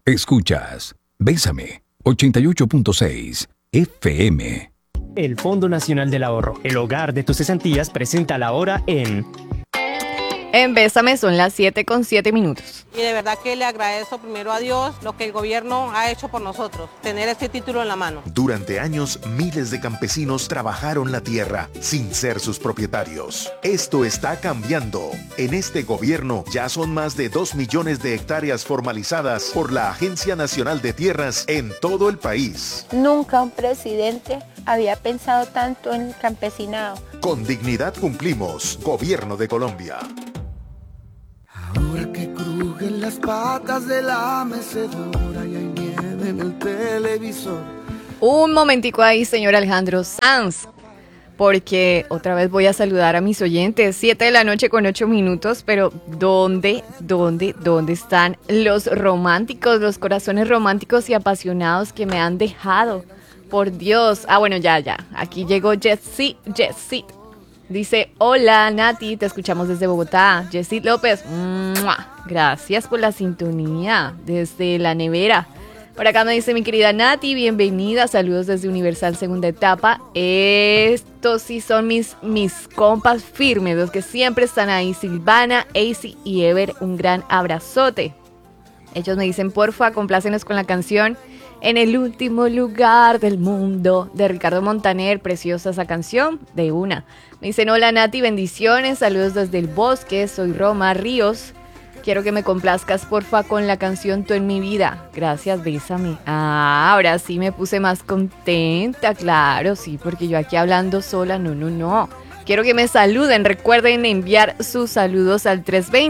Escuchas Bésame 88.6 FM. El Fondo Nacional del Ahorro, el hogar de tus cesantías, presenta la hora en Bésame son las 7:07. Y de verdad que le agradezco primero a Dios lo que el gobierno ha hecho por nosotros, tener este título en la mano. Durante años, miles de campesinos trabajaron la tierra sin ser sus propietarios. Esto está cambiando. En este gobierno ya son más de 2 millones de hectáreas formalizadas por la Agencia Nacional de Tierras en todo el país. Nunca un presidente había pensado tanto en el campesinado. Con dignidad cumplimos. Gobierno de Colombia. Ahora que crujen las patas de la mecedora y hay nieve en el televisor. Un momentico ahí, señor Alejandro Sanz, porque otra vez voy a saludar a mis oyentes. 7:08, pero ¿dónde están los románticos, los corazones románticos y apasionados que me han dejado? Por Dios. Bueno, ya. Aquí llegó Jessit. Dice, hola Nati, te escuchamos desde Bogotá. Jessit López, ¡mua! Gracias por la sintonía desde la nevera. Por acá me dice mi querida Nati, bienvenida, saludos desde Universal segunda etapa. Estos sí son mis compas firmes, los que siempre están ahí, Silvana, AC y Ever, un gran abrazote. Ellos me dicen, porfa, complácenos con la canción En el último lugar del mundo, de Ricardo Montaner. Preciosa esa canción, de una. Me dicen, hola Nati, bendiciones, saludos desde el bosque, soy Roma Ríos. Quiero que me complazcas, porfa, con la canción Tú en mi vida. Gracias, bésame. Ahora sí me puse más contenta, claro, sí, porque yo aquí hablando sola, no. Quiero que me saluden, recuerden enviar sus saludos al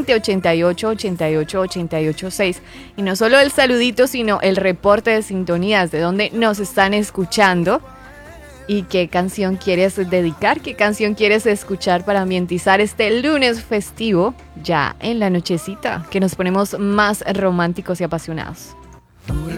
320-88-88-886. Y no solo el saludito, sino el reporte de sintonías, de dónde nos están escuchando. ¿Y qué canción quieres dedicar? ¿Qué canción quieres escuchar para ambientizar este lunes festivo? Ya en la nochecita, que nos ponemos más románticos y apasionados.